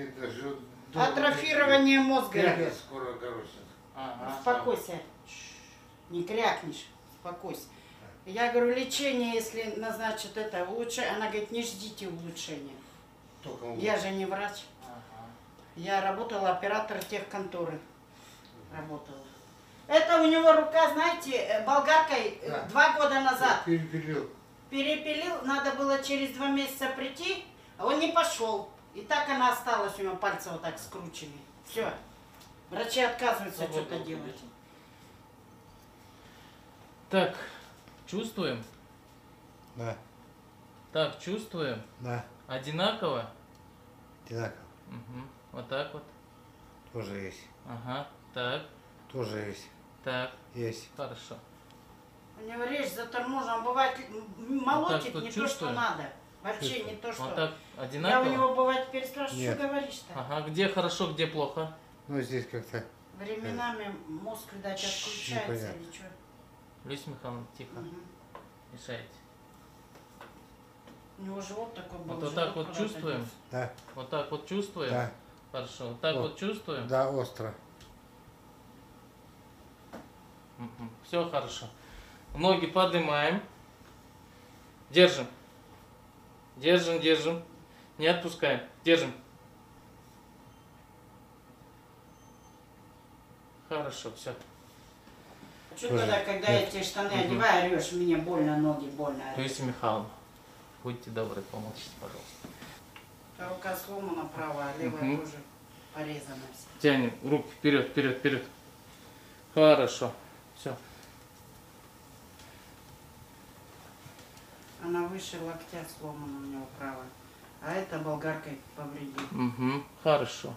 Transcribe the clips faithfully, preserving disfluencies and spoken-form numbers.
даже... Атрофирование мозга. Крякнет скоро, короче. Ага. Успокойся. Не крякнешь. Успокойся. Я говорю, лечение, если назначат это лучше, она говорит, не ждите улучшения. Только он... Я же не врач. Ага. Я работала оператор техконторы. Работала. Это у него рука, знаете, болгаркой Да. два года назад. Перепилил. Перепилил, надо было через два месяца прийти, а он не пошел. И так она осталась, у него пальцы вот так скручены. Все. Врачи отказываются Свободно что-то делать. уходите. Так, чувствуем? Да, Так, чувствуем? да, Одинаково? одинаково. Угу. Вот так вот. Тоже есть. Ага. Так, Тоже есть. так. Есть. Хорошо. У него речь заторможена, бывает молотит вот не то, что чувствуем? надо. Вообще Чувствую. не то, что... Вот так Я у одинаково? него бывает переспрашиваю, Нет. что говоришь-то? Ага. Где хорошо, где плохо? Ну, здесь как-то... Временами мозг, видать, отключается непонятно. или что. Люся Михайловна, тихо. Мгм. Мешаете. У него живот такой был. Вот, вот живот так вот куда-то чувствуем? делся. Да, Вот так вот чувствуем? да, Хорошо. Вот так Вот. вот чувствуем? да, остро. Все хорошо. Ноги поднимаем. Держим. Держим, держим. Не отпускаем. Держим. Хорошо, все. Что Тоже тогда, когда нет. я тебе штаны Мгм. одеваю, орешь, мне больно, ноги больно. Люся Михайловна, будьте добры, помолчите, пожалуйста. Рука сломана правая, а левая Мгм. тоже порезана вся. Тянем руки вперед, вперед, вперед. Хорошо. Все. Она выше локтя сломана у него правая. А это болгаркой повредил. Угу. Хорошо.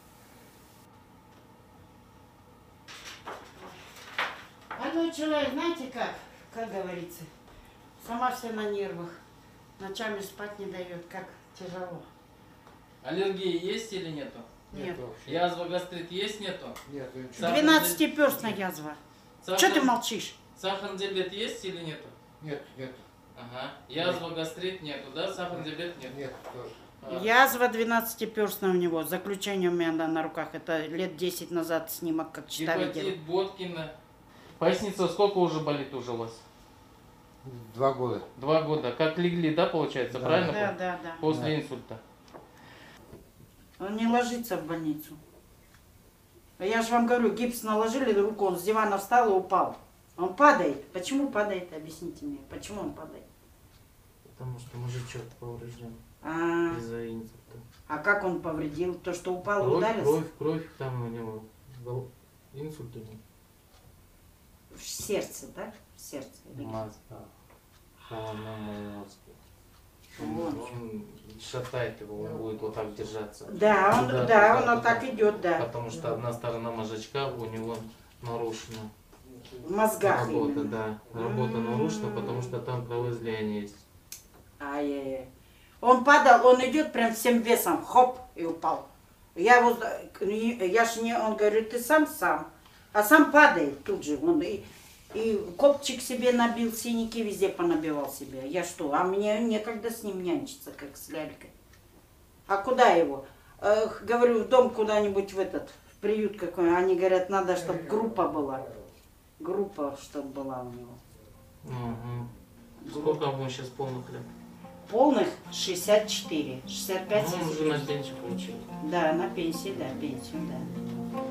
Больной человек, знаете как? Как говорится, сама вся на нервах. Ночами спать не дает, как тяжело. Аллергии есть или нету? Нет. вообще. Язва, гастрит есть, нету? Нет, ничего. Сахар- Двенадцатиперстная язва. Сахар- Что ты молчишь? Сахарный диабет есть или нету? Нет, нет, Ага. Язва, гастрит нету, да? Сахарный диабет нет? нет, тоже. А, Язва двенадцатиперстная у него. Заключение у меня на, на руках. Это лет десять назад снимок, как чита видела. Гепатит, Боткина. Поясница сколько уже болит уже у вас? Два года. Два года. Как легли, да, получается? Да. Правильно? Да, да, да. После Да. инсульта. Он не ложится в больницу. А я же вам говорю, гипс наложили руку, он с дивана встал и упал. Он падает. Почему падает? Объясните мне, почему он падает? Потому что мужичок поврежден А, из-за инсульта. а как он повредил? То, что упал и Кровь, ударился? кровь, кровь, там у него гол- инсульт у него. В сердце, да? В сердце. или где? Мозга. Головном мозге. Он, Вот. он шатает его, он будет вот так держаться. Да, он, Туда, да, туда, он туда. так идет, да. Потому что одна сторона мозжечка у него нарушена. В мозгах Работа, именно. да. Работа М. нарушена, потому что там кровоизлияние есть. Ай-яй-яй. Он падал, он идет прям всем весом, хоп, и упал. Я его, я ж не, он говорит, ты сам сам, а сам падает тут же. Он и, и копчик себе набил, синяки везде понабивал себе. Я что, а мне некогда с ним нянчиться, как с лялькой. А куда его? Эх, говорю, в дом куда-нибудь в этот, в приют какой. Они говорят, надо, чтобы группа была. Группа, чтобы была у него. Угу. Сколько ему сейчас полных лет? Полных шестьдесят четыре, шестьдесят пять. Ну, он уже на пенсию получил. Да, на пенсии, да, пенсию, да.